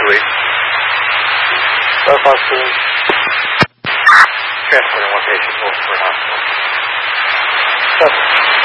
release. South Hospital. Transporting one patient, Wolfsburg Hospital. 7.